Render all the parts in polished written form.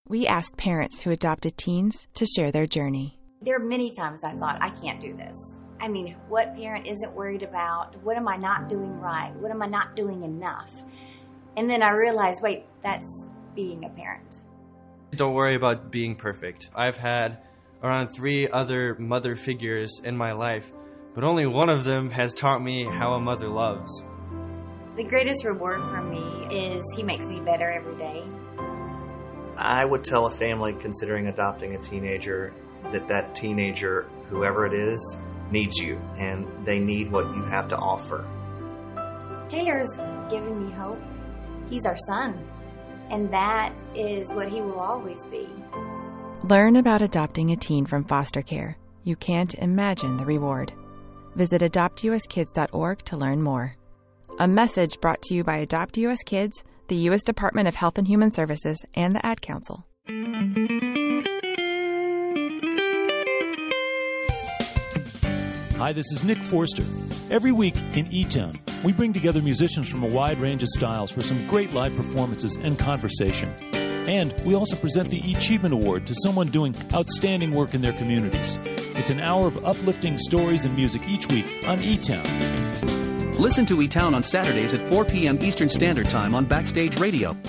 We asked parents who adopted teens to share their journey. There are many times I thought, I can't do this. I mean, what parent isn't worried about? What am I not doing right? What am I not doing enough? And then I realized, wait, that's being a parent. Don't worry about being perfect. I've had around 3 other mother figures in my life, but only one of them has taught me how a mother loves. The greatest reward for me is he makes me better every day. I would tell a family considering adopting a teenager that teenager, whoever it is, needs you, and they need what you have to offer. Taylor's given me hope. He's our son, and that is what he will always be. Learn about adopting a teen from foster care. You can't imagine the reward. Visit adoptuskids.org to learn more. A message brought to you by Adopt U.S. Kids, the U.S. Department of Health and Human Services, and the Ad Council. Hi, this is Nick Forster. Every week in E-Town, we bring together musicians from a wide range of styles for some great live performances and conversation. And we also present the E-Achievement Award to someone doing outstanding work in their communities. It's an hour of uplifting stories and music each week on E-Town. Listen to E-Town on Saturdays at 4 p.m. Eastern Standard Time on Backstage Radio.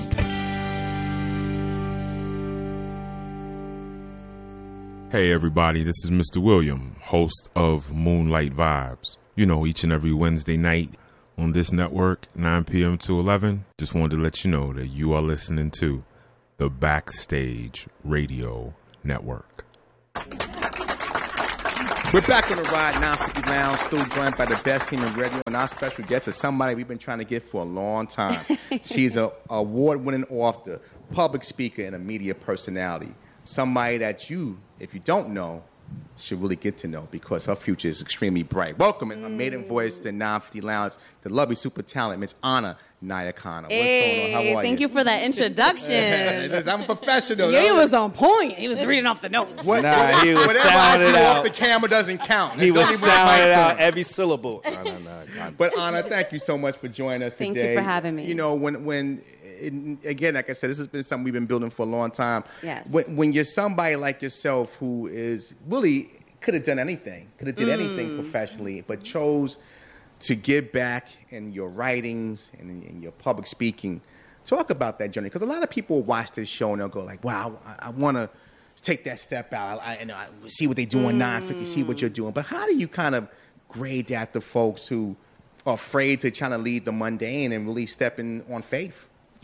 Hey everybody, this is Mr. William, host of Moonlight Vibes. You know, each and every Wednesday night on this network, 9 p.m. to 11. Just wanted to let you know that you are listening to the Backstage Radio Network. We're back on the ride, 950 Lounge, still joined by the best team in radio, and our special guest is somebody we've been trying to get for a long time. She's an award-winning author, public speaker, and a media personality. Somebody that you, if you don't know, should really get to know because her future is extremely bright. Welcome in her maiden voice to 950 Lounge, the lovely super talent, Miss Anna Nayakana. What's going on? How are thank you for that introduction. I'm a professional. He was on point. He was reading off the notes. He was sounding out. Off the camera doesn't count. He was sounding out every syllable. No. But Anna, thank you so much for joining us today. Thank you for having me. You know, when again, like I said, this has been something we've been building for a long time. Yes. When you're somebody like yourself who is really could have done anything, could have did anything professionally, but chose to give back in your writings and in your public speaking. Talk about that journey, because a lot of people watch this show and they'll go like, wow, I want to take that step out. I see what they do on 950, see what you're doing. But how do you kind of grade that to folks who are afraid to try to leave the mundane and really step in on faith?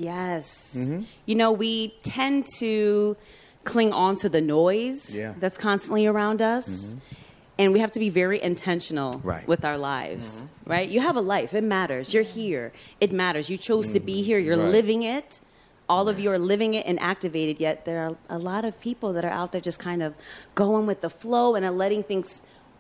Yes. You know, we tend to cling on to the noise that's constantly around us. And we have to be very intentional with our lives, right? You have a life. It matters. You're here. It matters. You chose to be here. You're living it. All of you are living it and activated, yet there are a lot of people that are out there just kind of going with the flow and are letting things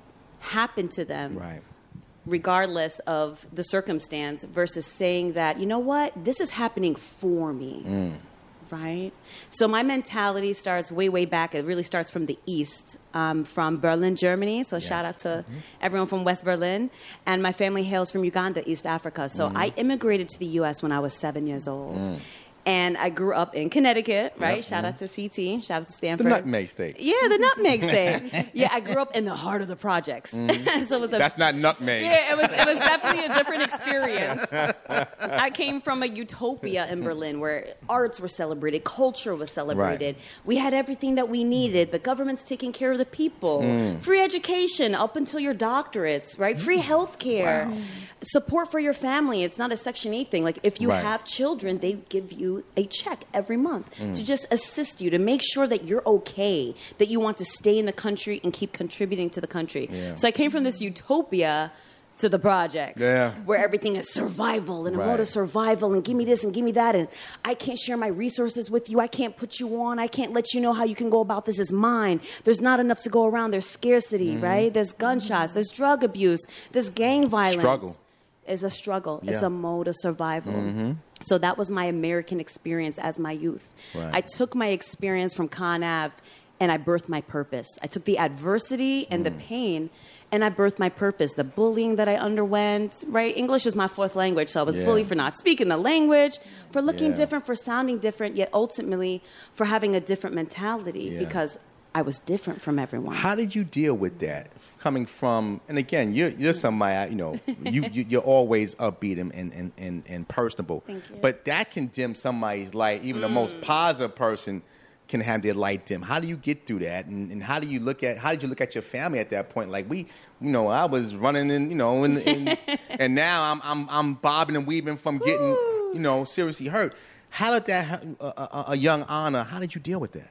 happen to them. Regardless of the circumstance, versus saying that, you know what, this is happening for me, right? So my mentality starts way back. It really starts from the East, from Berlin, Germany. So shout out to everyone from West Berlin. And my family hails from Uganda, East Africa. So I immigrated to the U.S. when I was 7 years old. And I grew up in Connecticut, right? Shout out to CT. Shout out to Stanford. The Nutmeg State. Yeah, the Nutmeg State. Yeah, I grew up in the heart of the projects. So it was that's not nutmeg. Yeah, it was definitely a different experience. I came from a utopia in Berlin where arts were celebrated, culture was celebrated. We had everything that we needed. The government's taking care of the people. Free education up until your doctorates, right? Free health care. Support for your family. It's not a Section 8 thing. Like if you have children, they give you a check every month to just assist you, to make sure that you're okay, that you want to stay in the country and keep contributing to the country. So I came from this utopia to the projects where everything is survival and a mode of survival and give me this and give me that, and I can't share my resources with you. I can't put you on. I can't let you know how you can go about this. Is mine. There's not enough to go around. There's scarcity, right? There's gunshots. There's drug abuse. There's gang violence. Struggle. Is a struggle. It's a mode of survival. So that was my American experience as my youth. I took my experience from Con Ave and I birthed my purpose. I took the adversity and the pain, and I birthed my purpose. The bullying that I underwent, right? English is my fourth language, so I was bullied for not speaking the language, for looking different, for sounding different, yet ultimately for having a different mentality because I was different from everyone. How did you deal with that? Coming from, and again, you're somebody, you know, you're always upbeat and personable. Thank you. But that can dim somebody's light. Even the most positive person can have their light dim. How do you get through that? And how did you look at your family at that point? Like I was running in, you know, and now I'm bobbing and weaving from getting, you know, seriously hurt. How did that, a young Anna, how did you deal with that?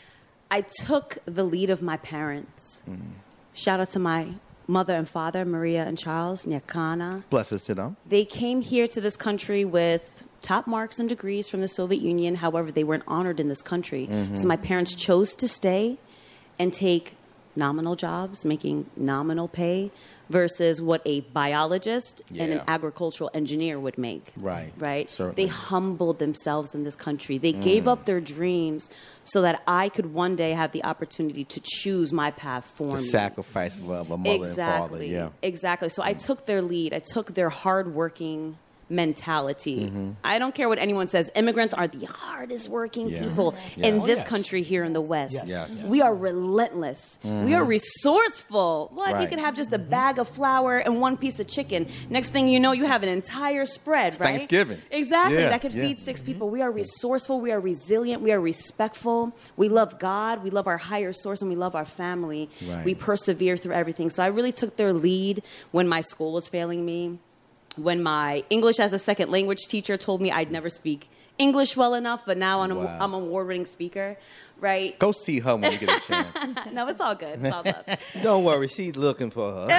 I took the lead of my parents. Shout out to my mother and father, Maria and Charles Nyakana. Blessings to them. They came here to this country with top marks and degrees from the Soviet Union. However, they weren't honored in this country. So my parents chose to stay and take nominal jobs, making nominal pay, versus what a biologist and an agricultural engineer would make. Right? Certainly. They humbled themselves in this country. They gave up their dreams so that I could one day have the opportunity to choose my path for me. The sacrifice of a mother and father. Yeah. Exactly. So I took their lead. I took their hardworking mentality. I don't care what anyone says. Immigrants are the hardest working people in this country here in the West. We are relentless. We are resourceful. What? You could have just a bag of flour and one piece of chicken. Next thing you know, you have an entire spread, right? Thanksgiving. Exactly. That could feed 6 people. We are resourceful. We are resilient. We are respectful. We love God. We love our higher source, and we love our family. We persevere through everything. So I really took their lead when my school was failing me. When my English as a second language teacher told me I'd never speak English well enough, but now I'm an award-winning speaker, right? Go see her when you get a chance. No, it's all good. It's all good. Don't worry, she's looking for her.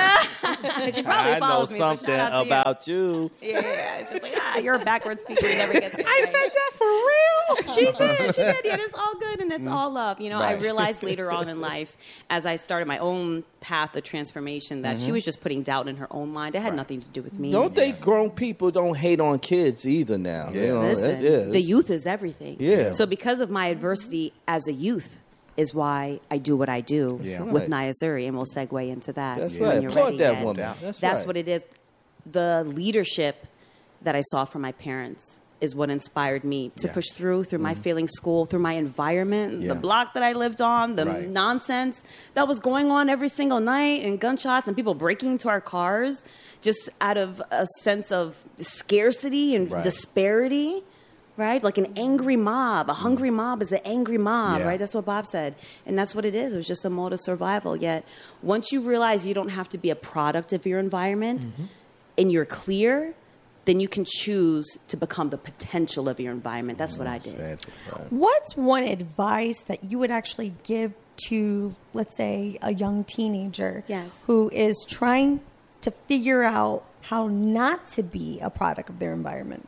She probably follows me. I know something about you. Yeah, she's like, you're a backward speaker. You never get that. I said that for real. She did. Yeah, it's all good, and it's all love. You know, I realized later on in life, as I started my own path of transformation, that she was just putting doubt in her own mind. It had nothing to do with me. Don't think grown people don't hate on kids either now? You know, listen, the youth is everything. Yeah. So because of my adversity as a youth is why I do what I do with Naya Zuri, and we'll segue into that. That's right. Applaud that woman. That's what it is. The leadership that I saw from my parents is what inspired me to push through my failing school, through my environment, the block that I lived on, the nonsense that was going on every single night, and gunshots and people breaking into our cars just out of a sense of scarcity and disparity. Right? Like an angry mob. A hungry mob is an angry mob, right? That's what Bob said. And that's what it is. It was just a mode of survival. Yet, once you realize you don't have to be a product of your environment and you're clear, then you can choose to become the potential of your environment. That's what I did. What's one advice that you would actually give to, let's say, a young teenager who is trying to figure out how not to be a product of their environment?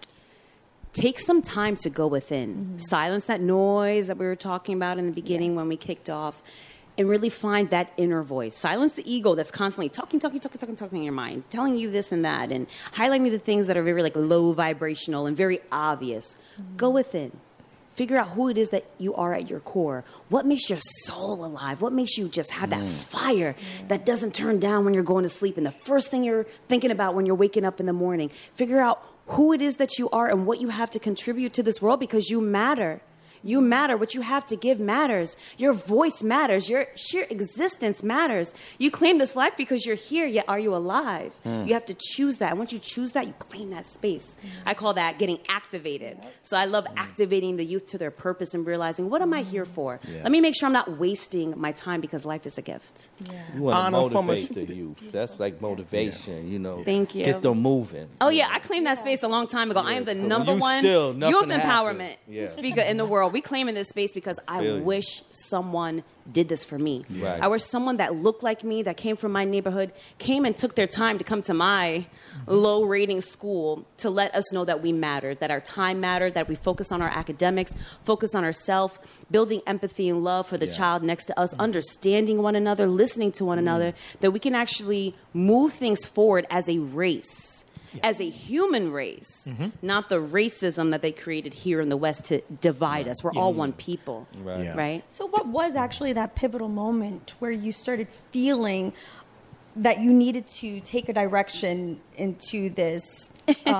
Take some time to go within. Silence that noise that we were talking about in the beginning when we kicked off, and really find that inner voice. Silence the ego that's constantly talking in your mind, telling you this and that, and highlighting the things that are very low vibrational and very obvious. Go within. Figure out who it is that you are at your core. What makes your soul alive? What makes you just have that fire that doesn't turn down when you're going to sleep, and the first thing you're thinking about when you're waking up in the morning? Figure out who it is that you are and what you have to contribute to this world, because you matter. You matter. What you have to give matters. Your voice matters. Your sheer existence matters. You claim this life because you're here, yet are you alive? You have to choose that. And once you choose that, you claim that space. I call that getting activated. So I love activating the youth to their purpose and realizing, what am I here for? Let me make sure I'm not wasting my time, because life is a gift. You want to motivate the youth. That's like motivation, you know. Thank you. Get them moving. Oh, yeah. I claimed that space a long time ago. I am the number one youth empowerment speaker in the world. We claim in this space because I wish someone did this for me. I wish someone that looked like me, that came from my neighborhood, came and took their time to come to my low rating school to let us know that we mattered, that our time mattered, that we focus on our academics, focus on ourselves, building empathy and love for the child next to us, understanding one another, listening to one another, that we can actually move things forward as a race. as a human race, not the racism that they created here in the West to divide us. We're all one people, right? So what was actually that pivotal moment where you started feeling that you needed to take a direction into this,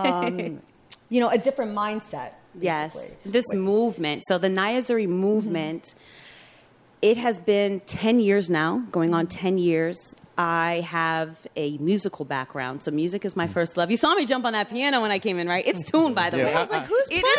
a different mindset? Basically. Yes, this movement. So the Nayazuri movement, it has been 10 years now, going on 10 years. I have a musical background, so music is my first love. You saw me jump on that piano when I came in, right? It's tuned, by the way. I was like, who's playing?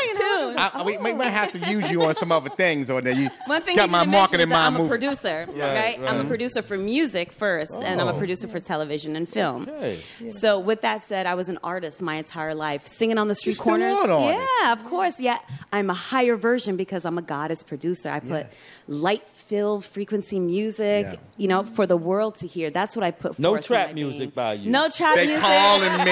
We might have to use you on some other things, or you one thing got you my didn't marketing mention is that I'm mind a producer, okay? I'm a producer for music first, and I'm a producer for television and film. Okay. So with that said, I was an artist my entire life, singing on the street corners. Yeah, of course. Yeah, I'm a higher version because I'm a goddess producer. I put light-filled frequency music, for the world to hear. That's what I put forth. No trap music by you. No trap music. They calling me.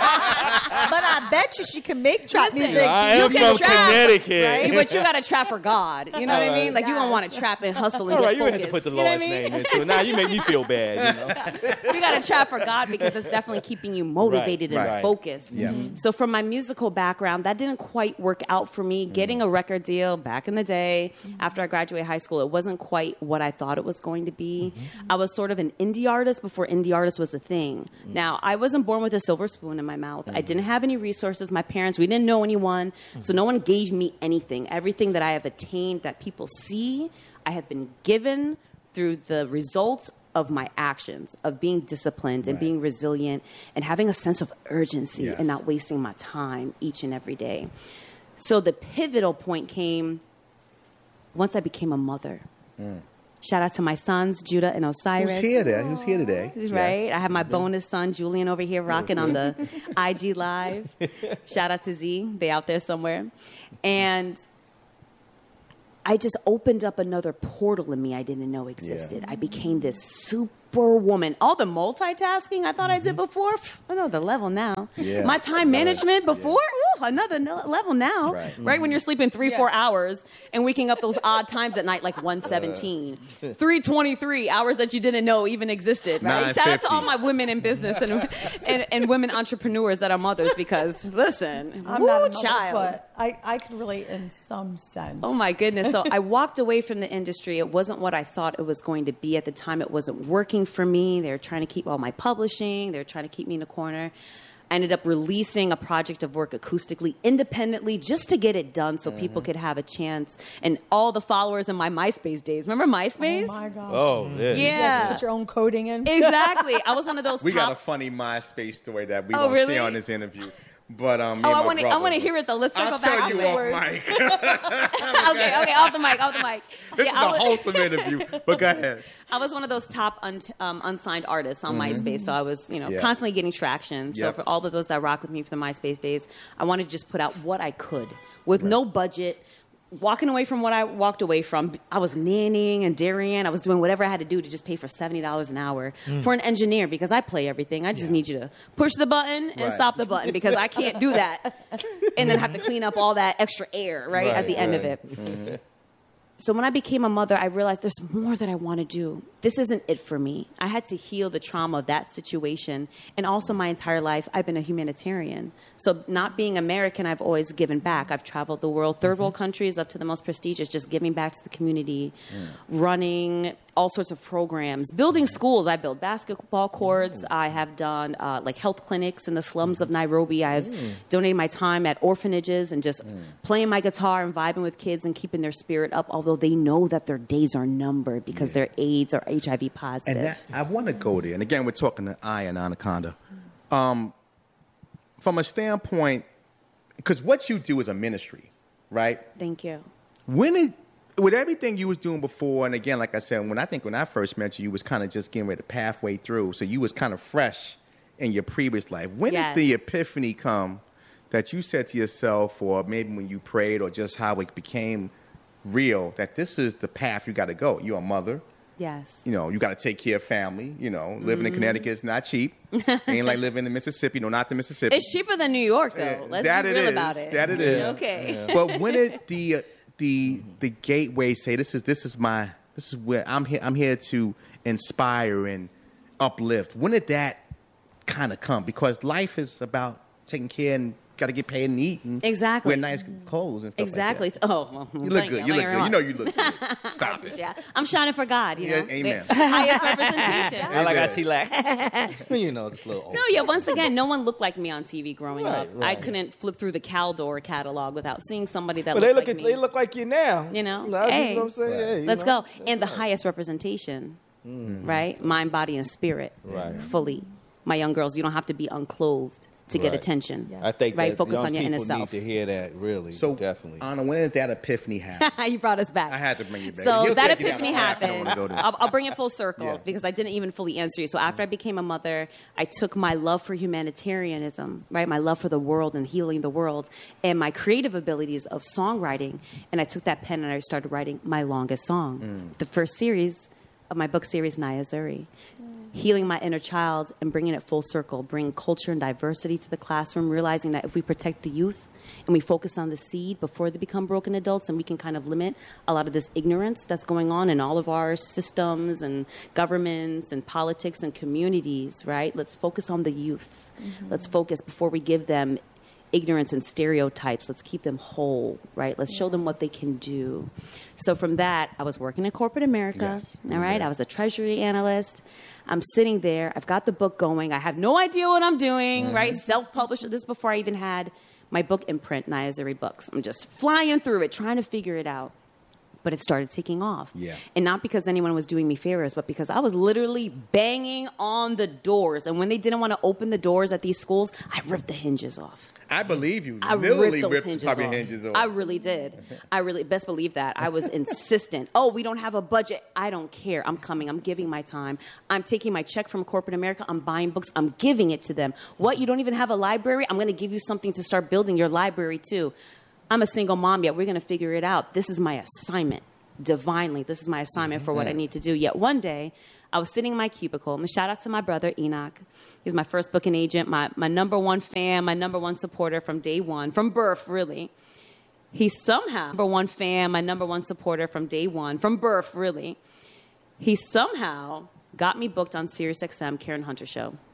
But I bet you she can make trap music. I am from Connecticut. Right? But you got to trap for God. You know what I mean? Like, you don't want to trap and hustle and All right, get you focused. have to put the Lord's name into it. Now you make me feel bad, You got to trap for God because it's definitely keeping you motivated and focused. Yeah. So from my musical background, that didn't quite work out for me. Getting a record deal back in the day, after I graduated high school, it wasn't quite what I thought it was going to be. I was sort of an indie artist before indie artist was a thing. Now, I wasn't born with a silver spoon in my mouth. I didn't have any resources. My parents, we didn't know anyone. So no one gave me anything. Everything that I have attained that people see, I have been given through the results of my actions, of being disciplined and being resilient and having a sense of urgency and not wasting my time each and every day. So the pivotal point came once I became a mother. Shout out to my sons, Judah and Osiris. Who's here today? Right? Yes. I have my bonus son, Julian, over here rocking on the IG Live. Shout out to Z. They out there somewhere. And I just opened up another portal in me I didn't know existed. I became this super woman. All the multitasking I thought I did before, another level now. My time management before, another level now. Right? When you're sleeping 3-4 hours and waking up those odd times at night, like 1:17, 3:23 hours that you didn't know even existed. Right? Shout out to all my women in business and women entrepreneurs that are mothers, because listen, I'm not a mother, but I could relate in some sense. Oh my goodness. So I walked away from the industry. It wasn't what I thought it was going to be at the time. It wasn't working for me. They were trying to keep all my publishing. They were trying to keep me in a corner. I ended up releasing a project of work acoustically, independently, just to get it done so people could have a chance. And all the followers in my MySpace days. Remember MySpace? Oh, my gosh. Oh, yeah. You had to put your own coding in. Exactly. I was one of those We got a funny MySpace story that we won't really? share on this interview. But I want to hear it though. Let's talk about I'll tell you off mic. okay, off the mic. This is a wholesome interview, but go ahead. I was one of those top unsigned artists on MySpace, so I was constantly getting traction. So for all of those that rock with me for the MySpace days, I wanted to just put out what I could with no budget. Walking away from what I walked away from, I was nannying and dairying. I was doing whatever I had to do to just pay for $70 an hour for an engineer, because I play everything. I just need you to push the button and stop the button, because I can't do that and then have to clean up all that extra air at the end of it. So when I became a mother, I realized there's more that I want to do. This isn't it for me. I had to heal the trauma of that situation. And also my entire life, I've been a humanitarian. So not being American, I've always given back. I've traveled the world, third world countries up to the most prestigious, just giving back to the community, running all sorts of programs, building schools. I built basketball courts. I have done like health clinics in the slums of Nairobi. I've donated my time at orphanages and just playing my guitar and vibing with kids and keeping their spirit up, although they know that their days are numbered because they're AIDS or HIV positive. And I want to go there. And again, we're talking to I and Anaconda. From a standpoint, because what you do is a ministry, right? Thank you. With everything you was doing before, and again, like I said, when I first met you, you was kind of just getting ready to pathway through. So you was kind of fresh in your previous life. When did the epiphany come that you said to yourself, or maybe when you prayed, or just how it became real, that this is the path you got to go? You're a mother. Yes. You got to take care of family. Living in Connecticut is not cheap. Ain't like living in Mississippi. No, not the Mississippi. It's cheaper than New York, though. Let's be real about it. That it is. Okay. Yeah. But when did the gateway say this is where I'm here to inspire and uplift? When did that kind of come? Because life is about taken care and got to get paid and eat and exactly. wear nice clothes and stuff exactly. like that. Well, you look good. You look good. You know you look good. Stop it. Yeah. I'm shining for God, you know. Amen. The highest representation. I like I see like, you know, this little old. No, yeah, once again, no one looked like me on TV growing up. Right. I couldn't flip through the Caldor catalog without seeing somebody that But looked like me. They look like you now. You know, hey, you know what I'm saying? right. Hey, let's go. And the highest representation, right? Mind, body, and spirit, fully. My young girls, you don't have to be unclothed to get attention. Yes. I think right. That Focus young on your inner people self. need to hear that. Really, so definitely. Anna, when did that epiphany happen? You brought us back. I had to bring you back. So You'll that take it epiphany out. happened. I'll bring it full circle because I didn't even fully answer you. So after I became a mother, I took my love for humanitarianism, right, my love for the world and healing the world, and my creative abilities of songwriting, and I took that pen and I started writing my longest song, the first series of my book series, Naya Zuri. Healing my inner child and bringing it full circle, bringing culture and diversity to the classroom, realizing that if we protect the youth and we focus on the seed before they become broken adults, and we can kind of limit a lot of this ignorance that's going on in all of our systems and governments and politics and communities, right? Let's focus on the youth. Let's focus before we give them ignorance and stereotypes. Let's keep them whole, right? Let's show them what they can do. So from that, I was working in corporate America, all right? I was a treasury analyst. I'm sitting there. I've got the book going. I have no idea what I'm doing, right? Self-published. This is before I even had my book in print, Naya Zuri Books. I'm just flying through it, trying to figure it out. But it started taking off. Yeah. And not because anyone was doing me favors, but because I was literally banging on the doors. And when they didn't want to open the doors at these schools, I ripped the hinges off. I believe you. I literally ripped those hinges off. I really did. I really, best believe that. I was insistent. Oh, we don't have a budget. I don't care. I'm coming. I'm giving my time. I'm taking my check from corporate America. I'm buying books. I'm giving it to them. What? You don't even have a library? I'm going to give you something to start building your library too. I'm a single mom yet. We're going to figure it out. This is my assignment. Divinely, this is my assignment for what I need to do. Yet one day, I was sitting in my cubicle, and shout out to my brother, Enoch. He's my first booking agent, my number one fan, my number one supporter from day one, from birth, really. He somehow, number one fan, my number one supporter from day one, from birth, really. He somehow got me booked on SiriusXM, Karen Hunter Show.